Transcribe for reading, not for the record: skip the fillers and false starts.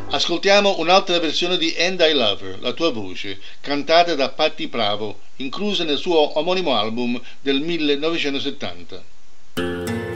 Ascoltiamo un'altra versione di And I Love Her, la tua voce, cantata da Patti Pravo, inclusa nel suo omonimo album del 1970.